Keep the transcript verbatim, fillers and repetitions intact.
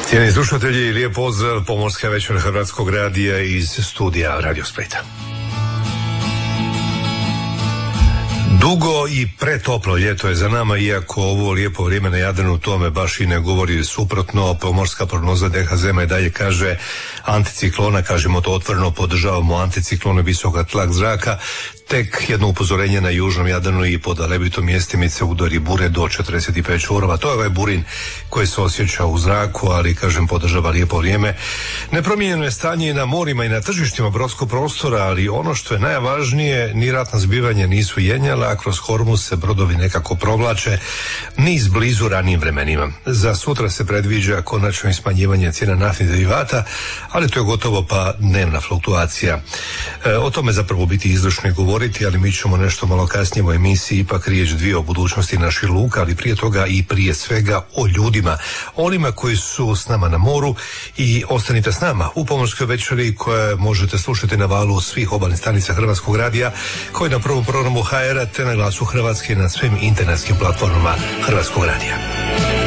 Cijeni slušatelji, lijep pozdrav, pomorska večer Hrvatskog radija iz studija Radio Splita. Dugo i pretoplo ljeto je za nama, iako ovo lijepo vrijeme na Jadranu tome baš i ne govori suprotno. Pomorska prognoza D H Z M-a i dalje kaže anticiklona, kažemo to otvoreno, podržavamo anticiklone visoka tlak zraka. Tek jedno upozorenje na južnom Jadranu i pod Alebitom mjestimice udari bure do četrdeset pet čvorova. To je ovaj burin koji se osjeća u zraku, ali kažem podržava lijepo vrijeme. Nepromijenjeno je stanje i na morima i na tržištima brodskog prostora, ali ono što je najvažnije, ni ratna zbivanja nisu jenjala, a kroz Hormuz se brodovi nekako provlače niz blizu ranijim vremenima. Za sutra se predviđa konačno smanjivanje cijena naftnih derivata, ali to je gotovo pa dnevna fluktuacija. E, o tome zapravo biti izvršno govoriti, ali mi ćemo nešto malo kasnije u emisiji ipak riječ dvije o budućnosti naših luka, ali prije toga i prije svega o ljudima, onima koji su s nama na moru. I ostanite s nama u pomorskoj večeri koje možete slušati na valu svih obalnih stanica Hrvatskog radija, koji na prvom programu H R-a te na Glasu Hrvatske i na svim internetskim platformama Hrvatskog radija.